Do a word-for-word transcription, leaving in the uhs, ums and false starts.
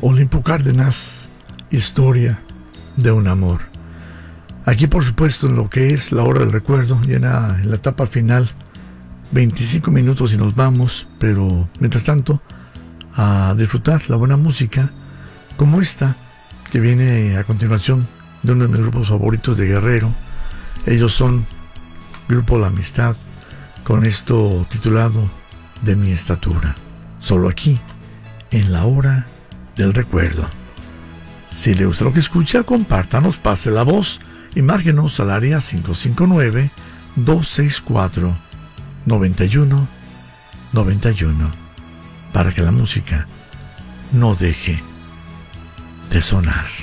Olimpo Cárdenas, Historia de un amor. Aquí, por supuesto, en lo que es la hora del recuerdo, ya en la, en la etapa final, veinticinco minutos y nos vamos, pero mientras tanto, a disfrutar la buena música, como esta, que viene a continuación de uno de mis grupos favoritos de Guerrero. Ellos son Grupo La Amistad, con esto titulado De mi estatura. Solo aquí, en la hora del recuerdo. Si le gusta lo que escucha, compártanos, pase la voz y márquenos al área cinco cinco nueve, dos seis cuatro, nueve uno nueve uno para que la música no deje de sonar.